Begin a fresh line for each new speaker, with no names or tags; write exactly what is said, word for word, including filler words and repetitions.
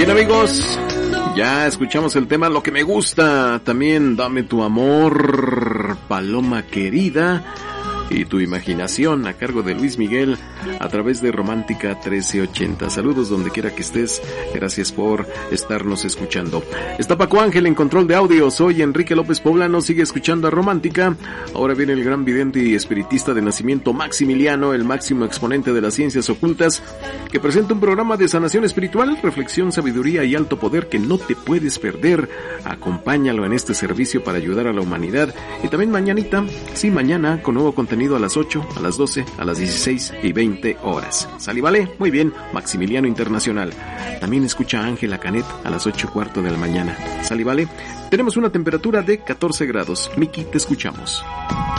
Bien, amigos, ya escuchamos el tema Lo que me gusta. También Dame tu amor, Paloma querida, y Tu imaginación, a cargo de Luis Miguel, a través de Romántica trece ochenta. Saludos donde quiera que estés, gracias por estarnos escuchando. Está Paco Ángel en control de audio, soy Enrique López Poblano, sigue escuchando a Romántica. Ahora viene el gran vidente y espiritista de nacimiento Maximiliano, el máximo exponente de las ciencias ocultas, que presenta un programa de sanación espiritual, reflexión, sabiduría y alto poder que no te puedes perder. Acompáñalo en este servicio para ayudar a la humanidad. Y también mañanita, sí, mañana, con nuevo contenido a las ocho, a las doce, a las dieciséis y veinte horas. ¿Sale, vale? Muy bien, Maximiliano Internacional. También escucha a Ángela Canet a las ocho y cuarto de la mañana. ¿Sale, vale? Tenemos una temperatura de catorce grados. Miki, te escuchamos.